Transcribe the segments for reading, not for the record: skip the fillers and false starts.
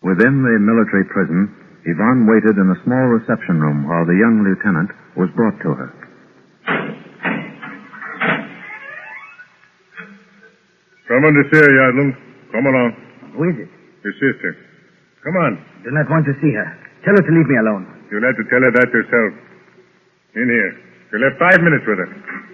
Within the military prison, Yvonne waited in a small reception room while the young lieutenant was brought to her. Someone to see her, Yadlin. Come along. Who is it? Your sister. Come on. Do not want to see her. Tell her to leave me alone. You'll have to tell her that yourself. In here. You'll have 5 minutes with her.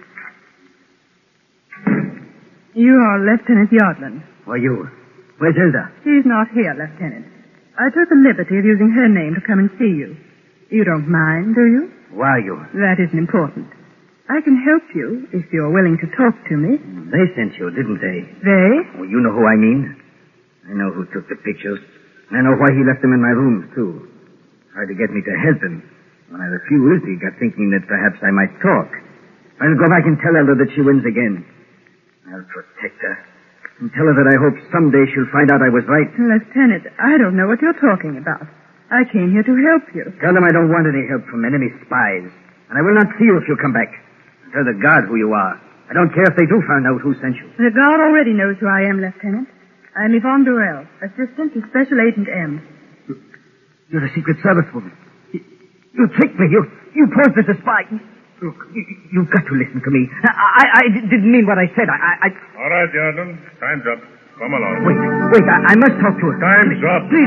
You are Lieutenant Yardland. Who are you? Where's Hilda? She's not here, Lieutenant. I took the liberty of using her name to come and see you. You don't mind, do you? Why are you? That isn't important. I can help you if you're willing to talk to me. They sent you, didn't they? They? Oh, you know who I mean. I know who took the pictures. I know why he left them in my rooms, too. Tried to get me to help him. When I refused, he got thinking that perhaps I might talk. I'll go back and tell Elder that she wins again. I'll protect her. And tell her that I hope someday she'll find out I was right. Lieutenant, I don't know what you're talking about. I came here to help you. Tell them I don't want any help from enemy spies. And I will not see you if you come back. Tell the guard who you are. I don't care if they do find out who sent you. The guard already knows who I am, Lieutenant. I'm Yvonne Durrell, assistant to Special Agent M. You're a Secret Service woman. You tricked me. You posed as a spy. Look, you've got to listen to me. I didn't mean what I said. All right, Jordan. Time's up. Come along. Wait. I must talk to her. Time's up. Please,